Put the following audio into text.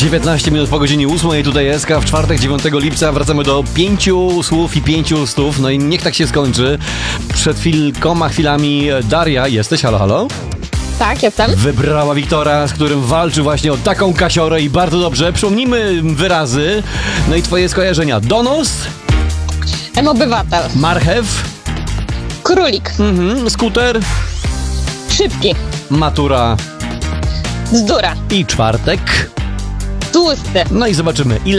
19 minut po godzinie 8, tutaj SK, w czwartek 9 lipca wracamy do 5 słów i 5 stów, no i niech tak się skończy. Przed chwilami Daria, jesteś, halo, halo? Tak, jestem. Wybrała Wiktora, z którym walczy właśnie o taką kasiorę i bardzo dobrze. Przypomnijmy wyrazy, no i twoje skojarzenia. Donos, Obywatel. marchew, Królik. skuter, Szybki. matura Bzdura. i czwartek. Tłusty. No i zobaczymy, ile